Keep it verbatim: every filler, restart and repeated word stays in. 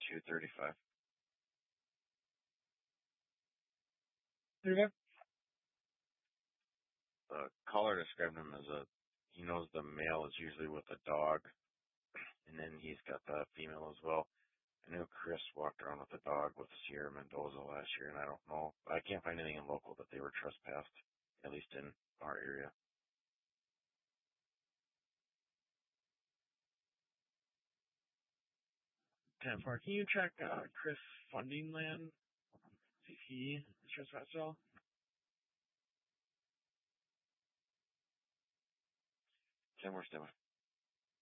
two thirty-five. Okay. The caller described him as a, he knows the male is usually with a dog, and then he's got the female as well. I knew Chris walked around with a dog with Sierra Mendoza last year, and I don't know. I can't find anything in local that they were trespassed, at least in our area. ten four. Can you check uh, Chris Funding Land? See if he is trespassed at all? ten more, stand by.